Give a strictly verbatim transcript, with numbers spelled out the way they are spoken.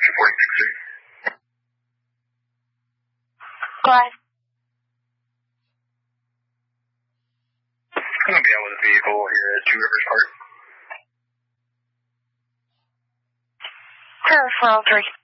two forty-six Street. Go ahead. I'm going to be out with a vehicle here at Two Rivers Park. Turn four oh three.